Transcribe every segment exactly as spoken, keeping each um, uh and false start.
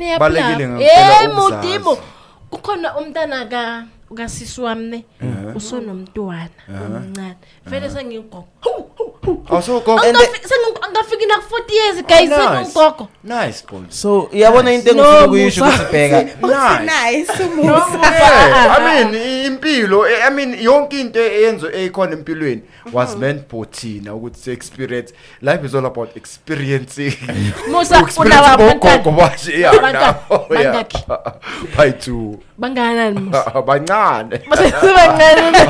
niya Balekile pla. ngempela Eh ukuzazi. mudimo. Kukhona umntana ka ukasisi wami ne usonomntwana omncane. Vele sengigogo. Also go Angafiki na forty years guys sengigogo. Nice boy. So iyabona into engifuna ukuyisho ukuthi bheka. Nice umusa. Yeah, I mean impilo I mean yonke into eyenzo eyikhona empilweni was meant for thina ukuthi experience. Life is all about experiencing. Musa unawa gogo baje ya na. Bangakhi. Bayithu. Banganani musa? Bancane. Basebancane.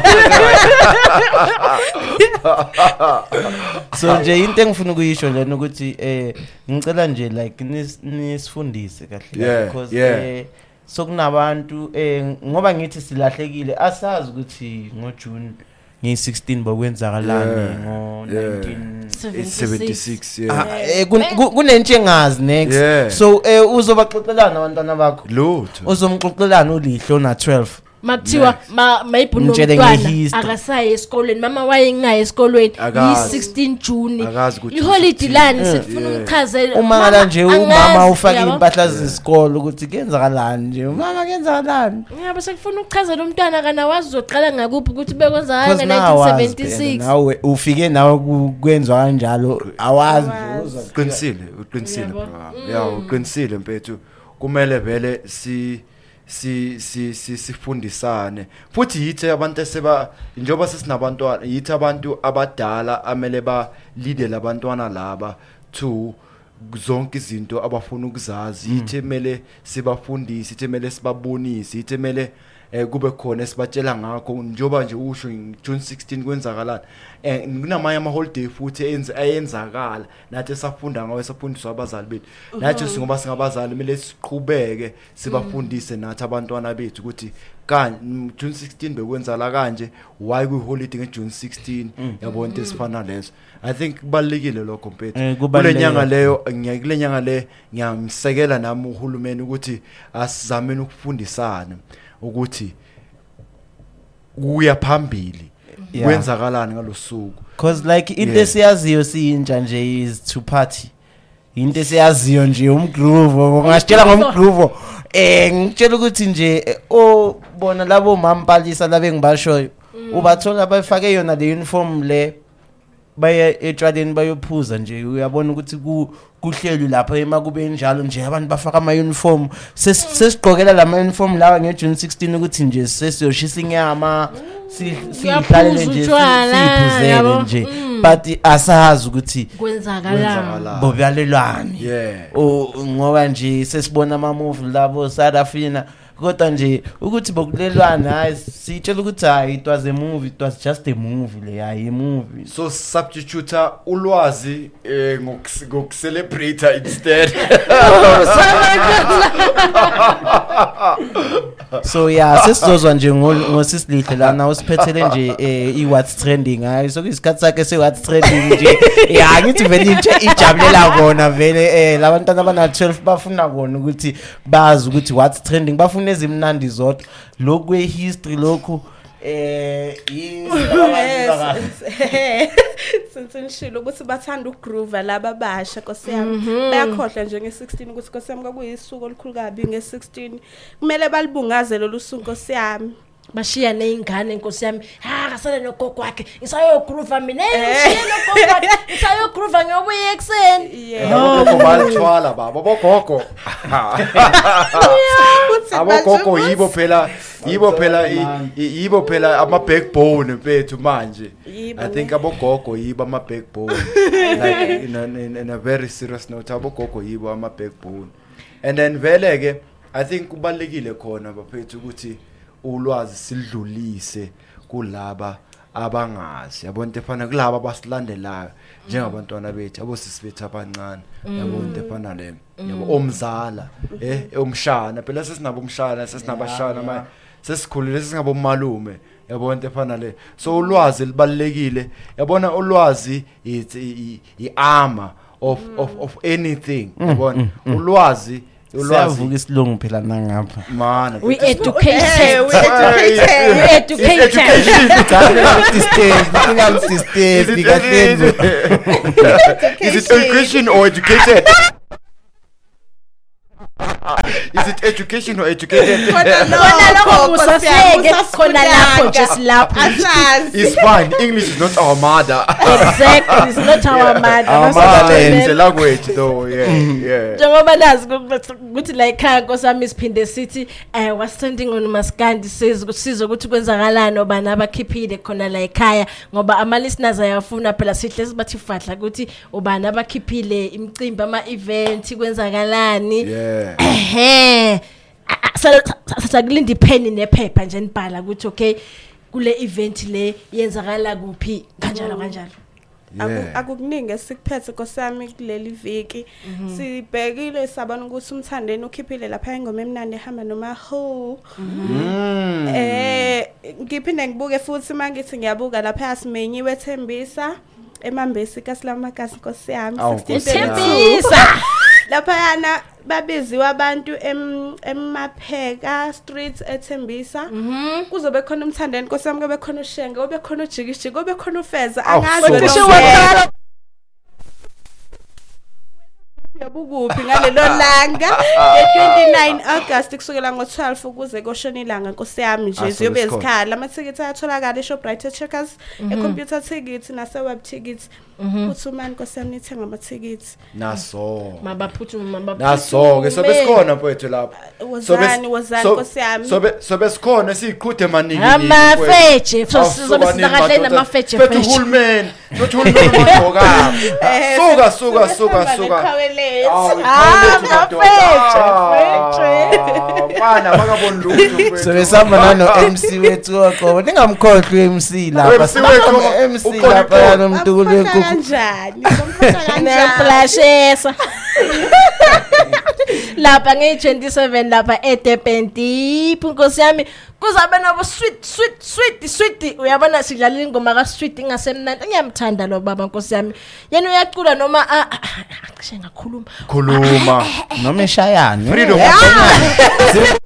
So nje into engifuna ukuyisho njalo ukuthi eh ngicela nje like nisifundise kahle because eh sokunabantu eh ngoba ngithi silahlekile asazi ukuthi ngo June ngi sixteen bakwenzakalani ngo nineteen seventy-six yeah. Eh kunentshengazi next so eh uzobaxoxelana abantwana bakho lutho uzomxoxelana ulihlo na twelve Makuthiwa mayibhunu umntwana akasaye esikolweni mama wayengaye esikolweni yi sixteen June iholiday lani sifuna umchazela uma ngala nje umama ufake impahla zesikole ukuthi kuyenzakalani nje mama kuyenzakalani ngiyaba sekufuna ukuchazela umntwana kana wazi uzoqala ngakuphi ukuthi bekwenzaka nga nineteen seventy-six nawe ufike nawe kwenzwa kanjalo awazi nje uqinisile uqinisile bro yeah uqinisile mfethu kumele vele si si si si sifundisane futhi yithi abantu eseba njoba sesinabantwana yithi abantu abadala amele ba lead labantwana laba to zonke izinto abafuna ukuzazi yithi emele sibafundise yithi emele sibabonise yithi emele kube khona esibatshela ngakho njoba nje usho June sixteen kwenzakalani eh kunamanye ama holiday futhi enza ayenzakala nathi safunda ngawe safundiswa abazali bethu nathi singoba singabazali kumele siqhubeke sibafundise nathi abantwana bethu ukuthi kan June sixteen bekwenzala kanje why ku holiday nge June sixteen yabona into esifana lezo I think kubalekile lokho mpethu kule nyanga leyo ngiyakule nyanga le ngiyamsekela nami uhulumeni ukuthi asizameni ukufundisana ukuthi kuya phambili kwenzakalani ngalosuku because like into esiyaziyo siyintsha nje is to party into esiyaziyo nje umgroove ngasitshela ngomgroove eh ngitshela ukuthi nje o bona labo mampalisa labe ngibashoyo ubathola bayifake yona le uniform le baya etradeni bayophuza nje uyabona ukuthi kuhlelwe lapha emakube njalo nje abantu bafaka ama uniform sesigqokela lama uniform lawa nge June sixteen ukuthi nje sesiyoshisa inyama sihlalele nje siphuzele nje but asazi ukuthi kwenzakalani bobyalelwani yeah ngoba nje sesibona ama movie labo South Africa kodwa nje ukuthi bokulelwana hayi sitshela ukuthi hayi it was a movie it was just a movie le hayi movie so substitute ulwazi eh ngokucelebrate instead so yeah sesizozwa nje ngosisilihle lana usiphethele nje i what's trending hayi so isikhathi sakhe se what's trending nje yeah ngithi vele into ijabulela kona vele eh labantwana abana twelve bafuna kona ukuthi bazi ukuthi what's trending bafuna ezimnandi zodwa lokwe history lokho eh sinsinishilo ukuthi bathanda ugroove laba basha nkosiyami bayakhohlwa nje nge sixteen ukuthi nkosiyami kwakuyisuku olukhulu kabi nge sixteen kumele balibungaze lolu suku nkosiyami bashiya neingane nkosiyami ha kasale nogogo wakhe isayogroove mina ngishiye nogogo wakhe isayogroove ngiyobuya ekseni yebo balithwala baba bogogo abogogo yibo phela yibo phela yibo phela ama backbone mfethu manje I think abogogo yibo ama backbone like in a, in, in a very serious note abogogo yibo ama backbone and then vele ke I think kubalekile khona bafethu ukuthi ulwazi silidlulise kulaba abangazi yabona into efana kulabo abasilandelayo njengabantwana bethu abosisibethu abancane yabona into efana le yabo omzala eh umshana phela sesinabo umshana sesinabashana manje sesikhulile sesingabo malume yabona into efana le so ulwazi libalekile yabona ulwazi i armor of of of anything yabona ulwazi Siyavuka isilungu phela nangapha mana we educated we educated we educated system system bikahlezi is it education or educated Is it education or educated? Khona lokho musaseke khona lapho just lapho. It's fine. English is not our mother. Exactly, it's not our mother. Our mother is a language though. Yeah, yeah. Njengoba nazi ukuthi la ekhaya nkosami siphinde sithi eh was standing on Maskandi says kusiza ukuthi kwenzakalani obana abakhiphile khona la ekhaya ngoba ama listeners ayafuna phela sihle sibathi fahla ukuthi obana abakhiphile imicimbi ama event kwenzakalani. Yeah. Eh sakulindi ipheni nephepha nje nibhala ukuthi okay kule event le yenzakala kuphi kanjalo kanjalo. Akukuningi esikuphethe nkosami kuleli viki sibhekile sabona ukuthi umthandeni ukhiphile lapha ingoma emnandi ehamba noma ho eh ngiphinde ngibuke futhi mangithi ngiyabuka lapha yasimenyiwe Thembisa emambesi kaSilamagasi nkosiyami Thembisa lapha yana babiziwe abantu emapheka street eThembisa kuzobe khona umthandeni nkosiyami kube khona uShenge kube khona uJikijiki kube khona uFeza angazi yabukuphi ngalelo langa twenty-nine August kusukela ngo-twelve ukuze koshona ilanga nkosiyami nje ziyobe ezikhala amathikithi ayatholakala eShoprite Checkers ecomputer tickets nase-web tickets uthumani nkosiyami nithenga amathikithi naso mabaphuthume mabaphuthume naso ke sobe sikhona mfowethu lapha wozani wozani nkosiyami sobe sobe sikhona siyiqhuthe maningi amafeje sobe sizakahle namafeje fethu hulmen fethu hulmen ngokho suka suka suka suka bana bakabona lutho sobe samba nano M C wethu waqobo ningamkhohlwe M C lapha M C lapha nomuntu kule kanjani ngomkhotha kanjani flashesa lapha nge twenty-seven lapha eDurban deep nkosiyami kuzabe nobo sweet sweet sweet sweet uyabona sidlala ingoma ka sweet ingasemnandi ngiyamthanda lo baba nkosiyami yena uyacula noma akushe ngakhuluma khuluma noma eshayana freedom